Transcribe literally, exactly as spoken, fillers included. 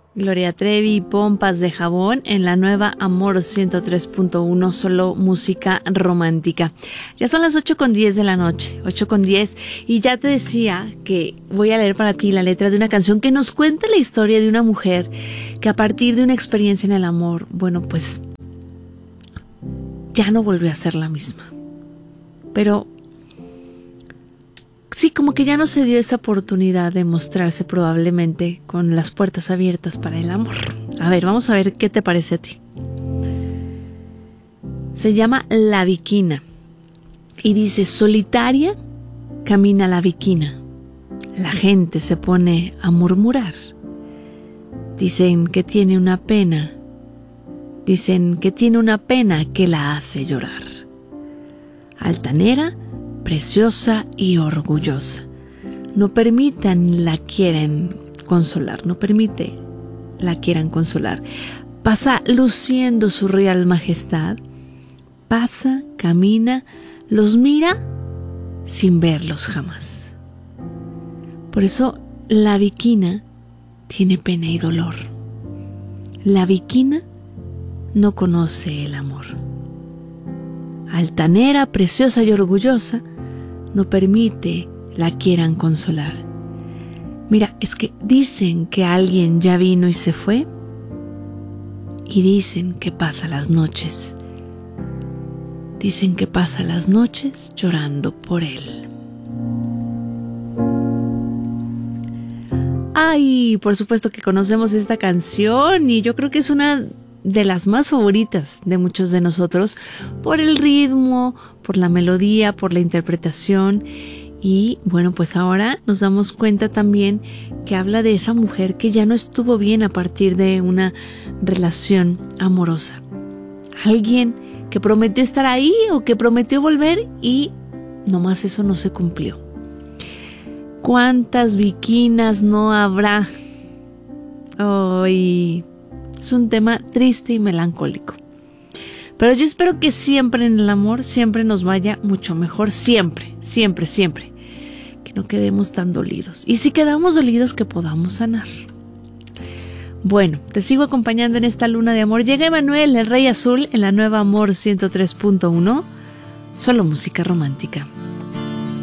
Gloria Trevi y Pompas de Jabón en la nueva Amor ciento tres punto uno, solo música romántica. Ya son las ocho con diez de la noche, ocho con diez, y ya te decía que voy a leer para ti la letra de una canción que nos cuenta la historia de una mujer que a partir de una experiencia en el amor, bueno, pues ya no volvió a ser la misma. Pero sí, como que ya no se dio esa oportunidad de mostrarse probablemente con las puertas abiertas para el amor. A ver, vamos a ver qué te parece a ti. Se llama La Viquina y dice: solitaria camina la viquina. La gente se pone a murmurar. Dicen que tiene una pena. Dicen que tiene una pena que la hace llorar. Altanera, preciosa y orgullosa. No permitan la quieren consolar, no permite la quieran consolar. Pasa luciendo su real majestad, pasa, camina, los mira sin verlos jamás. Por eso la viquina tiene pena y dolor. La viquina no conoce el amor. Altanera, preciosa y orgullosa, no permite la quieran consolar. Mira, es que dicen que alguien ya vino y se fue, y dicen que pasa las noches. Dicen que pasa las noches llorando por él. Ay, por supuesto que conocemos esta canción y yo creo que es una de las más favoritas de muchos de nosotros por el ritmo, por la melodía, por la interpretación. Y bueno, pues ahora nos damos cuenta también que habla de esa mujer que ya no estuvo bien a partir de una relación amorosa. Alguien que prometió estar ahí o que prometió volver y nomás eso no se cumplió. ¿Cuántas viquinas no habrá? Ay, es un tema triste y melancólico. Pero yo espero que siempre en el amor, siempre nos vaya mucho mejor. Siempre, siempre, siempre. Que no quedemos tan dolidos. Y si quedamos dolidos, que podamos sanar. Bueno, te sigo acompañando en esta luna de amor. Llega Emanuel, el Rey Azul, en la nueva Amor ciento tres punto uno. Solo música romántica.